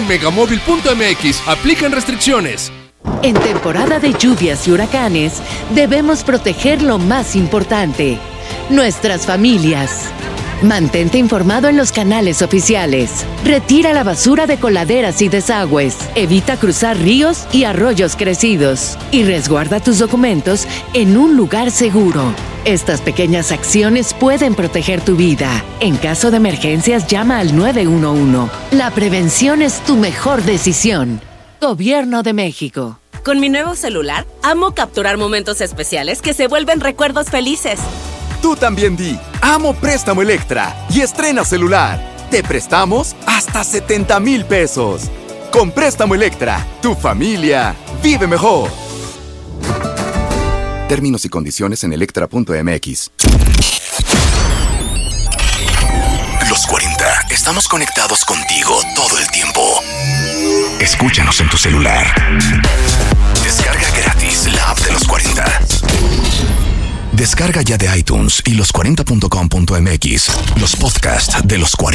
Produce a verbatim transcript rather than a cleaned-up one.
en megamóvil punto m x. Aplican restricciones. En temporada de lluvias y huracanes, debemos proteger lo más importante: nuestras familias. Mantente informado en los canales oficiales. Retira la basura de coladeras y desagües. Evita cruzar ríos y arroyos crecidos. Y resguarda tus documentos en un lugar seguro. Estas pequeñas acciones pueden proteger tu vida. En caso de emergencias, llama al nueve uno uno. La prevención es tu mejor decisión. Gobierno de México. Con mi nuevo celular, amo capturar momentos especiales que se vuelven recuerdos felices. Tú también di, amo Préstamo Electra y estrena celular. Te prestamos hasta setenta mil pesos. Con Préstamo Electra, tu familia vive mejor. Términos y condiciones en electra punto m x. Los cuarenta, estamos conectados contigo todo el tiempo. Escúchanos en tu celular. Descarga gratis la app de Los cuarenta. Descarga ya de iTunes y los cuarenta punto com punto m x los podcasts de Los cuarenta.